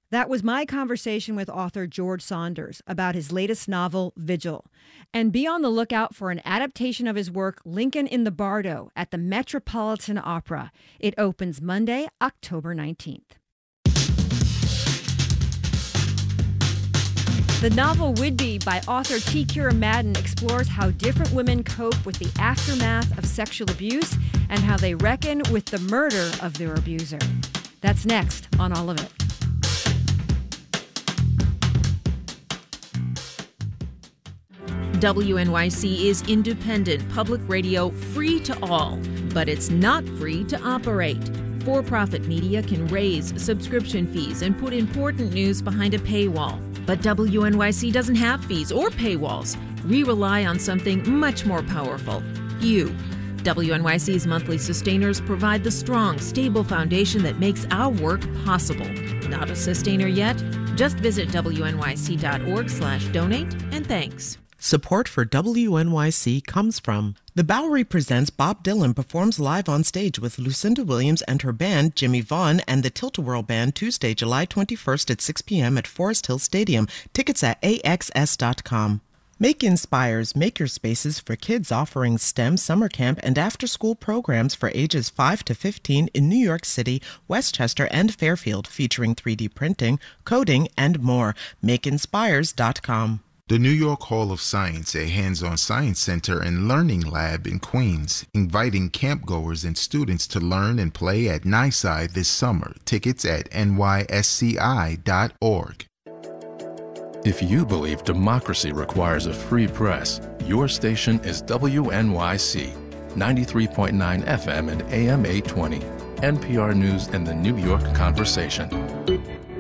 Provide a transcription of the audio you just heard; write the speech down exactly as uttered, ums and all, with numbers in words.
That was my conversation with author George Saunders about his latest novel, Vigil. And be on the lookout for an adaptation of his work, Lincoln in the Bardo, at the Metropolitan Opera. It opens Monday, October nineteenth. The novel Whidbey by author T. Kira Madden explores how different women cope with the aftermath of sexual abuse and how they reckon with the murder of their abuser. That's next on All of It. W N Y C is independent public radio, free to all, but it's not free to operate. For-profit media can raise subscription fees and put important news behind a paywall. But W N Y C doesn't have fees or paywalls. We rely on something much more powerful, you. W N Y C's monthly sustainers provide the strong, stable foundation that makes our work possible. Not a sustainer yet? Just visit W N Y C dot org slash donate and thanks. Support for W N Y C comes from The Bowery Presents Bob Dylan performs live on stage with Lucinda Williams and her band, Jimmy Vaughn, and the Tilt-A-Whirl Band Tuesday, July twenty-first at six p.m. at Forest Hill Stadium. Tickets at A X S dot com. Make Inspires makerspaces for kids offering STEM summer camp and after-school programs for ages five to fifteen in New York City, Westchester, and Fairfield, featuring three D printing, coding, and more. Make Inspires dot com. The New York Hall of Science, a hands-on science center and learning lab in Queens, inviting campgoers and students to learn and play at NYSCI this summer. Tickets at N Y S C I dot org. If you believe democracy requires a free press, your station is W N Y C, ninety-three point nine F M and A M eight twenty, N P R News and the New York Conversation.